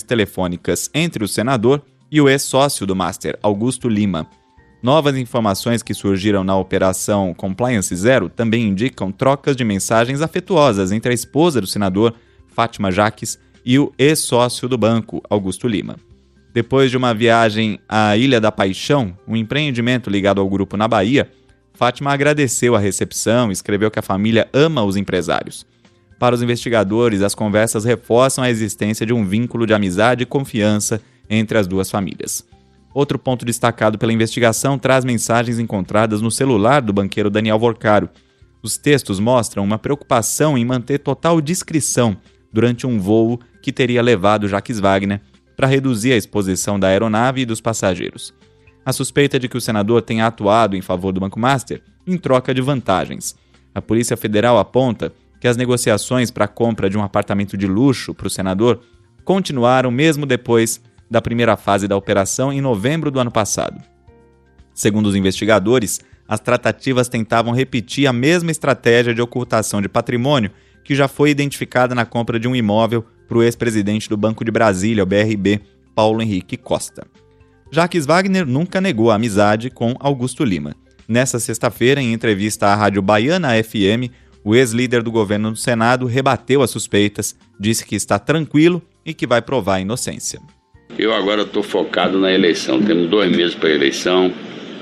telefônicas entre o senador e o ex-sócio do Master, Augusto Lima. Novas informações que surgiram na Operação Compliance Zero também indicam trocas de mensagens afetuosas entre a esposa do senador, Fátima Jacques, e o ex-sócio do banco, Augusto Lima. Depois de uma viagem à Ilha da Paixão, um empreendimento ligado ao grupo na Bahia, Fátima agradeceu a recepção e escreveu que a família ama os empresários. Para os investigadores, as conversas reforçam a existência de um vínculo de amizade e confiança entre as duas famílias. Outro ponto destacado pela investigação traz mensagens encontradas no celular do banqueiro Daniel Vorcaro. Os textos mostram uma preocupação em manter total discrição durante um voo que teria levado Jacques Wagner para reduzir a exposição da aeronave e dos passageiros. A suspeita de que o senador tenha atuado em favor do Banco Master em troca de vantagens. A Polícia Federal aponta que as negociações para a compra de um apartamento de luxo para o senador continuaram mesmo depois da primeira fase da operação em novembro do ano passado. Segundo os investigadores, as tratativas tentavam repetir a mesma estratégia de ocultação de patrimônio que já foi identificada na compra de um imóvel para o ex-presidente do Banco de Brasília, o BRB, Paulo Henrique Costa. Jacques Wagner nunca negou a amizade com Augusto Lima. Nessa sexta-feira, em entrevista à Rádio Baiana FM, o ex-líder do governo do Senado rebateu as suspeitas, disse que está tranquilo e que vai provar a inocência. Eu agora estou focado na eleição. Temos 2 meses para a eleição.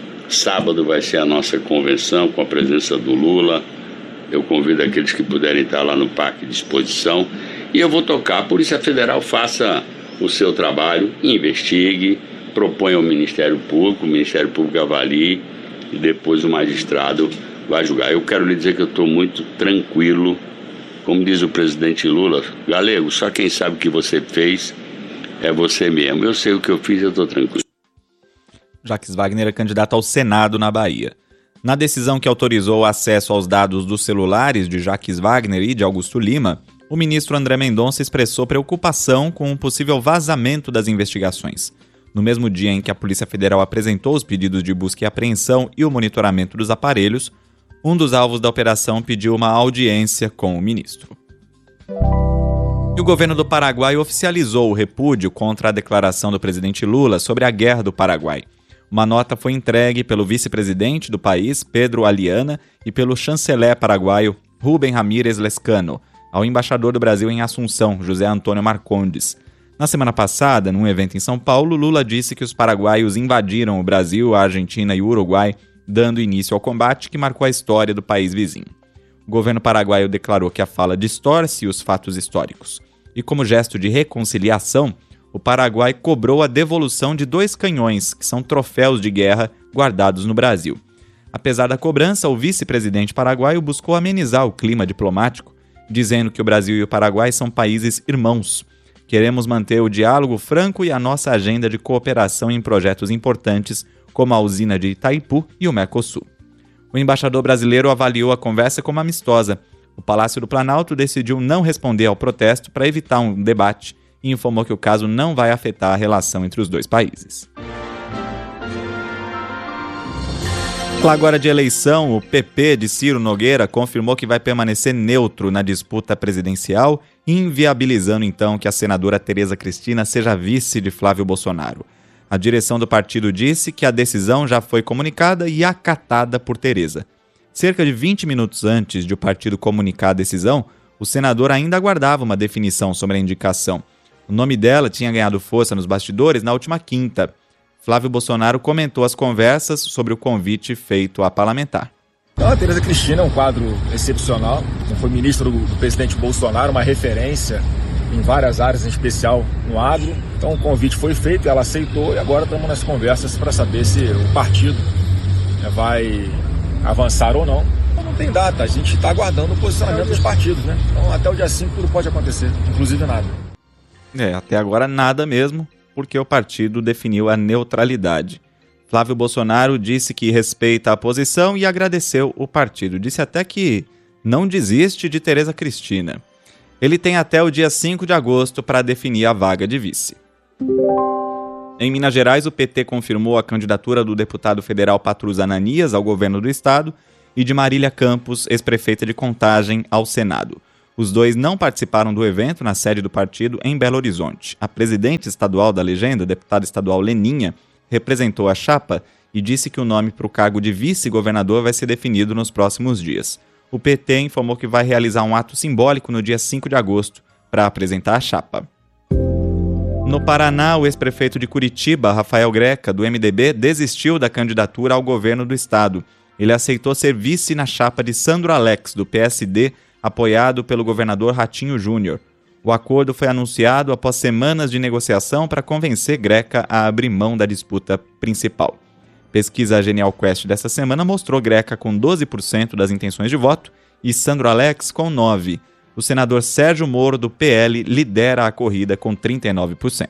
Sábado vai ser a nossa convenção com a presença do Lula. Eu convido aqueles que puderem estar lá no Parque de Exposição. E eu vou tocar. A Polícia Federal faça o seu trabalho, investigue, proponha ao Ministério Público, o Ministério Público avalie e depois o magistrado vai julgar. Eu quero lhe dizer que eu estou muito tranquilo. Como diz o presidente Lula, Galego, só quem sabe o que você fez é você mesmo. Eu sei o que eu fiz, eu estou tranquilo. Jacques Wagner é candidato ao Senado na Bahia. Na decisão que autorizou o acesso aos dados dos celulares de Jacques Wagner e de Augusto Lima, o ministro André Mendonça expressou preocupação com um possível vazamento das investigações. No mesmo dia em que a Polícia Federal apresentou os pedidos de busca e apreensão e o monitoramento dos aparelhos, um dos alvos da operação pediu uma audiência com o ministro. E o governo do Paraguai oficializou o repúdio contra a declaração do presidente Lula sobre a guerra do Paraguai. Uma nota foi entregue pelo vice-presidente do país, Pedro Aliana, e pelo chanceler paraguaio, Rubem Ramírez Lescano, ao embaixador do Brasil em Assunção, José Antônio Marcondes. Na semana passada, num evento em São Paulo, Lula disse que os paraguaios invadiram o Brasil, a Argentina e o Uruguai, dando início ao combate que marcou a história do país vizinho. O governo paraguaio declarou que a fala distorce os fatos históricos. E como gesto de reconciliação, o Paraguai cobrou a devolução de 2 canhões, que são troféus de guerra guardados no Brasil. Apesar da cobrança, o vice-presidente paraguaio buscou amenizar o clima diplomático, dizendo que o Brasil e o Paraguai são países irmãos. Queremos manter o diálogo franco e a nossa agenda de cooperação em projetos importantes, como a usina de Itaipu e o Mercosul. O embaixador brasileiro avaliou a conversa como amistosa. O Palácio do Planalto decidiu não responder ao protesto para evitar um debate e informou que o caso não vai afetar a relação entre os 2 países. Agora de eleição, o PP de Ciro Nogueira confirmou que vai permanecer neutro na disputa presidencial, inviabilizando então que a senadora Tereza Cristina seja vice de Flávio Bolsonaro. A direção do partido disse que a decisão já foi comunicada e acatada por Tereza. Cerca de 20 minutos antes de o partido comunicar a decisão, o senador ainda aguardava uma definição sobre a indicação. O nome dela tinha ganhado força nos bastidores na última quinta. Flávio Bolsonaro comentou as conversas sobre o convite feito à parlamentar. A Tereza Cristina é um quadro excepcional, foi ministro do presidente Bolsonaro, uma referência em várias áreas, em especial no agro. Então o convite foi feito, ela aceitou e agora estamos nas conversas para saber se o partido vai avançar ou não. Não tem data, a gente está aguardando o posicionamento dos partidos, né? Então até o dia 5 tudo pode acontecer, inclusive nada. Até agora nada mesmo, porque o partido definiu a neutralidade. Flávio Bolsonaro disse que respeita a posição e agradeceu o partido. Disse até que não desiste de Tereza Cristina. Ele tem até o dia 5 de agosto para definir a vaga de vice. Em Minas Gerais, o PT confirmou a candidatura do deputado federal Patrus Ananias ao governo do estado e de Marília Campos, ex-prefeita de Contagem, ao Senado. Os dois não participaram do evento na sede do partido em Belo Horizonte. A presidente estadual da legenda, deputada estadual Leninha, representou a chapa e disse que o nome para o cargo de vice-governador vai ser definido nos próximos dias. O PT informou que vai realizar um ato simbólico no dia 5 de agosto para apresentar a chapa. No Paraná, o ex-prefeito de Curitiba, Rafael Greca, do MDB, desistiu da candidatura ao governo do estado. Ele aceitou ser vice na chapa de Sandro Alex, do PSD, apoiado pelo governador Ratinho Júnior. O acordo foi anunciado após semanas de negociação para convencer Greca a abrir mão da disputa principal. Pesquisa Genial Quest dessa semana mostrou Greca com 12% das intenções de voto e Sandro Alex com 9%. O senador Sérgio Moro, do PL, lidera a corrida com 39%.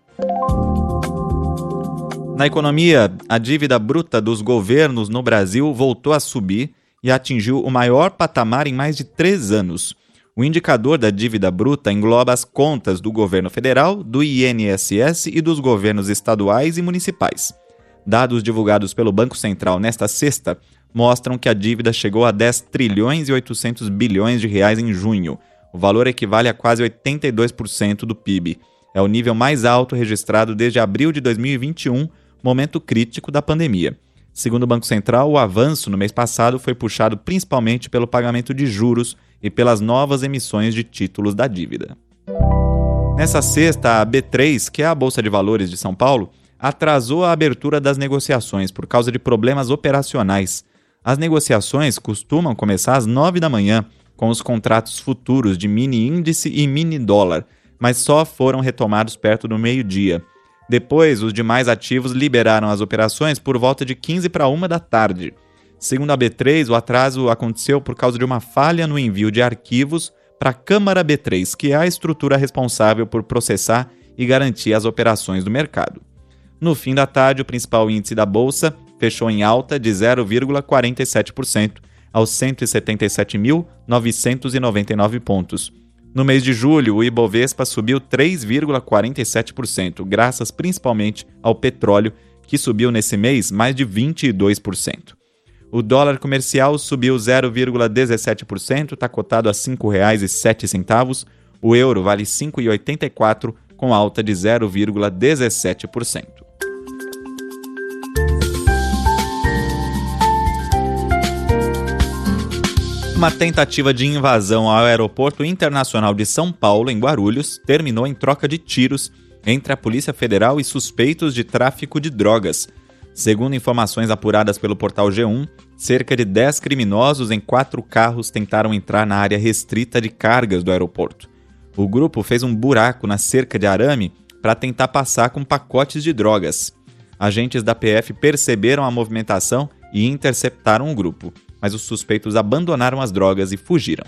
Na economia, a dívida bruta dos governos no Brasil voltou a subir e atingiu o maior patamar em mais de 3 anos. O indicador da dívida bruta engloba as contas do governo federal, do INSS e dos governos estaduais e municipais. Dados divulgados pelo Banco Central nesta sexta mostram que a dívida chegou a 10 trilhões e 800 bilhões de reais em junho. O valor equivale a quase 82% do PIB. É o nível mais alto registrado desde abril de 2021, momento crítico da pandemia. Segundo o Banco Central, o avanço no mês passado foi puxado principalmente pelo pagamento de juros e pelas novas emissões de títulos da dívida. Nessa sexta, a B3, que é a Bolsa de Valores de São Paulo, atrasou a abertura das negociações por causa de problemas operacionais. As negociações costumam começar às 9 da manhã, com os contratos futuros de mini índice e mini dólar, mas só foram retomados perto do meio-dia. Depois, os demais ativos liberaram as operações por volta de 15 para 1 da tarde. Segundo a B3, o atraso aconteceu por causa de uma falha no envio de arquivos para a Câmara B3, que é a estrutura responsável por processar e garantir as operações do mercado. No fim da tarde, o principal índice da Bolsa fechou em alta de 0,47%, aos 177.999 pontos. No mês de julho, o Ibovespa subiu 3,47%, graças principalmente ao petróleo, que subiu nesse mês mais de 22%. O dólar comercial subiu 0,17%, está cotado a R$ 5,07. O euro vale R$ 5,84, com alta de 0,17%. Uma tentativa de invasão ao Aeroporto Internacional de São Paulo, em Guarulhos, terminou em troca de tiros entre a Polícia Federal e suspeitos de tráfico de drogas. Segundo informações apuradas pelo portal G1, cerca de 10 criminosos em 4 carros tentaram entrar na área restrita de cargas do aeroporto. O grupo fez um buraco na cerca de arame para tentar passar com pacotes de drogas. Agentes da PF perceberam a movimentação e interceptaram o grupo, mas os suspeitos abandonaram as drogas e fugiram.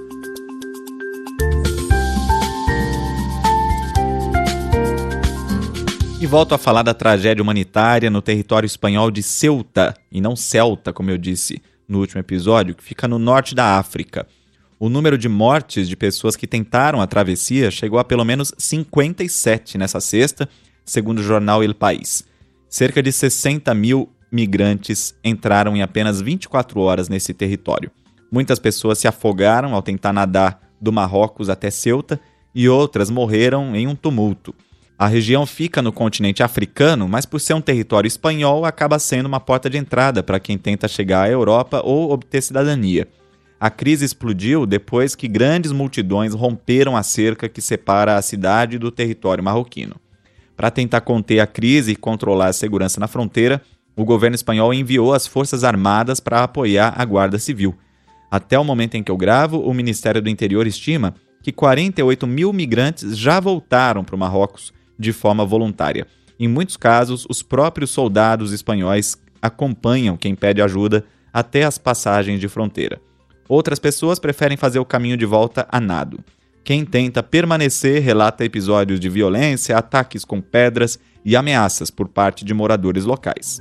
E volto a falar da tragédia humanitária no território espanhol de Ceuta, e não Celta, como eu disse no último episódio, que fica no norte da África. O número de mortes de pessoas que tentaram a travessia chegou a pelo menos 57 nessa sexta, segundo o jornal El País. Cerca de 60 mil migrantes entraram em apenas 24 horas nesse território. Muitas pessoas se afogaram ao tentar nadar do Marrocos até Ceuta e outras morreram em um tumulto. A região fica no continente africano, mas por ser um território espanhol, acaba sendo uma porta de entrada para quem tenta chegar à Europa ou obter cidadania. A crise explodiu depois que grandes multidões romperam a cerca que separa a cidade do território marroquino. Para tentar conter a crise e controlar a segurança na fronteira, o governo espanhol enviou as Forças Armadas para apoiar a Guarda Civil. Até o momento em que eu gravo, o Ministério do Interior estima que 48 mil migrantes já voltaram para o Marrocos de forma voluntária. Em muitos casos, os próprios soldados espanhóis acompanham quem pede ajuda até as passagens de fronteira. Outras pessoas preferem fazer o caminho de volta a nado. Quem tenta permanecer relata episódios de violência, ataques com pedras e ameaças por parte de moradores locais.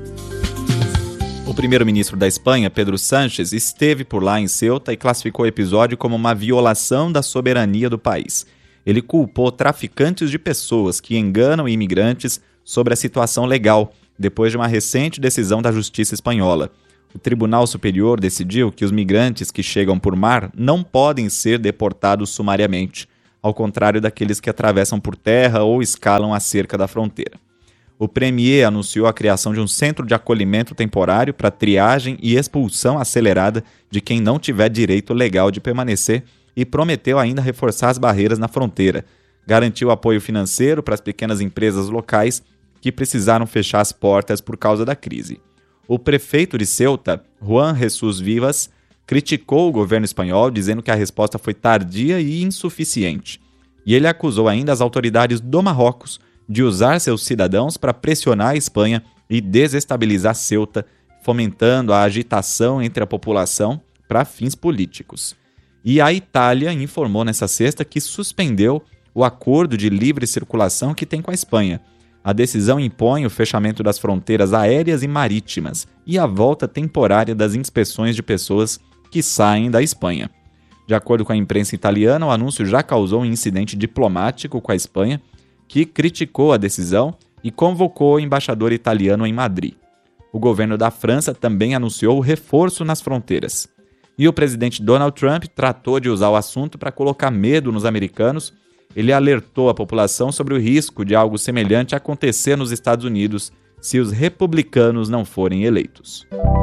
O primeiro-ministro da Espanha, Pedro Sánchez, esteve por lá em Ceuta e classificou o episódio como uma violação da soberania do país. Ele culpou traficantes de pessoas que enganam imigrantes sobre a situação legal, depois de uma recente decisão da justiça espanhola. O Tribunal Superior decidiu que os migrantes que chegam por mar não podem ser deportados sumariamente, ao contrário daqueles que atravessam por terra ou escalam a cerca da fronteira. O premier anunciou a criação de um centro de acolhimento temporário para triagem e expulsão acelerada de quem não tiver direito legal de permanecer e prometeu ainda reforçar as barreiras na fronteira. Garantiu apoio financeiro para as pequenas empresas locais que precisaram fechar as portas por causa da crise. O prefeito de Ceuta, Juan Jesús Vivas, criticou o governo espanhol, dizendo que a resposta foi tardia e insuficiente. E ele acusou ainda as autoridades do Marrocos de usar seus cidadãos para pressionar a Espanha e desestabilizar Ceuta, fomentando a agitação entre a população para fins políticos. E a Itália informou nesta sexta que suspendeu o acordo de livre circulação que tem com a Espanha. A decisão impõe o fechamento das fronteiras aéreas e marítimas e a volta temporária das inspeções de pessoas que saem da Espanha. De acordo com a imprensa italiana, o anúncio já causou um incidente diplomático com a Espanha, que criticou a decisão e convocou o embaixador italiano em Madrid. O governo da França também anunciou o reforço nas fronteiras. E o presidente Donald Trump tratou de usar o assunto para colocar medo nos americanos. Ele alertou a população sobre o risco de algo semelhante acontecer nos Estados Unidos se os republicanos não forem eleitos.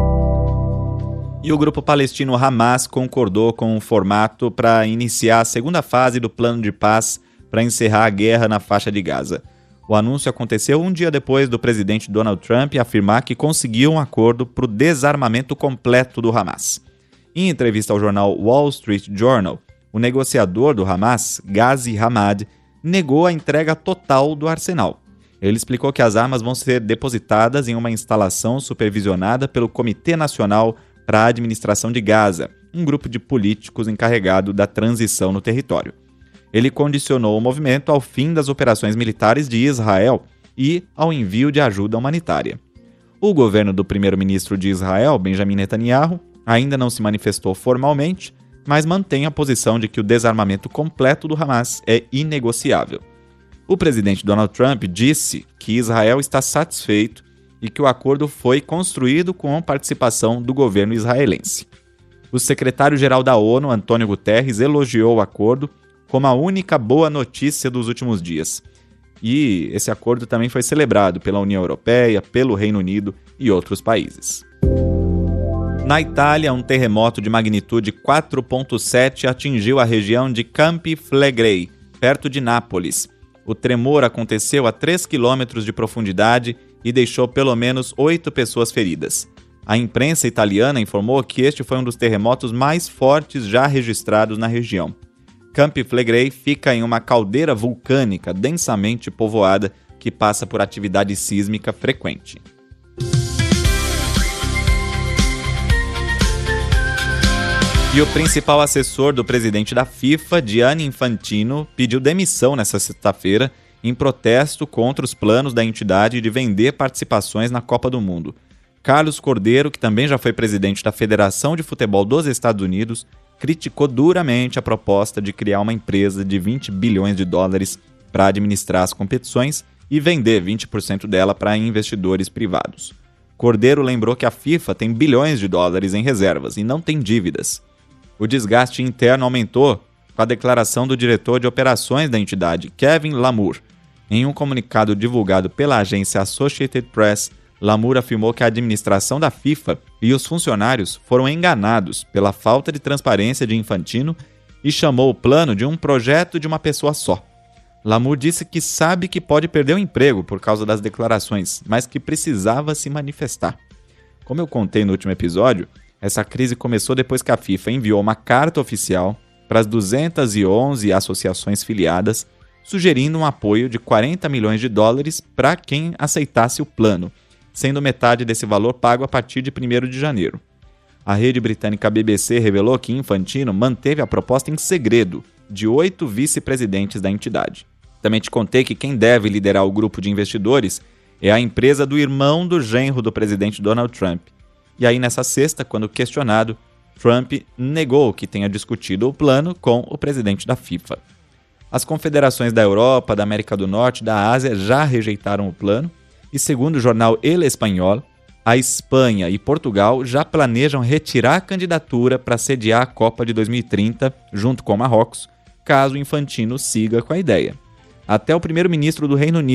E o grupo palestino Hamas concordou com o formato para iniciar a segunda fase do plano de paz para encerrar a guerra na faixa de Gaza. O anúncio aconteceu um dia depois do presidente Donald Trump afirmar que conseguiu um acordo para o desarmamento completo do Hamas. Em entrevista ao jornal Wall Street Journal, o negociador do Hamas, Ghazi Hamad, negou a entrega total do arsenal. Ele explicou que as armas vão ser depositadas em uma instalação supervisionada pelo Comitê Nacional para a Administração de Gaza, um grupo de políticos encarregado da transição no território. Ele condicionou o movimento ao fim das operações militares de Israel e ao envio de ajuda humanitária. O governo do primeiro-ministro de Israel, Benjamin Netanyahu, ainda não se manifestou formalmente, mas mantém a posição de que o desarmamento completo do Hamas é inegociável. O presidente Donald Trump disse que Israel está satisfeito e que o acordo foi construído com a participação do governo israelense. O secretário-geral da ONU, Antônio Guterres, elogiou o acordo como a única boa notícia dos últimos dias. E esse acordo também foi celebrado pela União Europeia, pelo Reino Unido e outros países. Na Itália, um terremoto de magnitude 4.7 atingiu a região de Campi Flegrei, perto de Nápoles. O tremor aconteceu a 3 quilômetros de profundidade e deixou pelo menos 8 pessoas feridas. A imprensa italiana informou que este foi um dos terremotos mais fortes já registrados na região. Campi Flegrei fica em uma caldeira vulcânica densamente povoada que passa por atividade sísmica frequente. E o principal assessor do presidente da FIFA, Gianni Infantino, pediu demissão nesta sexta-feira em protesto contra os planos da entidade de vender participações na Copa do Mundo. Carlos Cordeiro, que também já foi presidente da Federação de Futebol dos Estados Unidos, criticou duramente a proposta de criar uma empresa de 20 bilhões de dólares para administrar as competições e vender 20% dela para investidores privados. Cordeiro lembrou que a FIFA tem bilhões de dólares em reservas e não tem dívidas. O desgaste interno aumentou com a declaração do diretor de operações da entidade, Kevin Lamour. Em um comunicado divulgado pela agência Associated Press, Lamour afirmou que a administração da FIFA e os funcionários foram enganados pela falta de transparência de Infantino e chamou o plano de um projeto de uma pessoa só. Lamour disse que sabe que pode perder o emprego por causa das declarações, mas que precisava se manifestar. Como eu contei no último episódio, essa crise começou depois que a FIFA enviou uma carta oficial para as 211 associações filiadas, sugerindo um apoio de 40 milhões de dólares para quem aceitasse o plano, sendo metade desse valor pago a partir de 1º de janeiro. A rede britânica BBC revelou que Infantino manteve a proposta em segredo de 8 vice-presidentes da entidade. Também te contei que quem deve liderar o grupo de investidores é a empresa do irmão do genro do presidente Donald Trump. E aí, nessa sexta, quando questionado, Trump negou que tenha discutido o plano com o presidente da FIFA. As confederações da Europa, da América do Norte e da Ásia já rejeitaram o plano, e segundo o jornal El Español, A Espanha e Portugal já planejam retirar a candidatura para sediar a Copa de 2030, junto com Marrocos, caso Infantino siga com a ideia. Até o primeiro-ministro do Reino Unido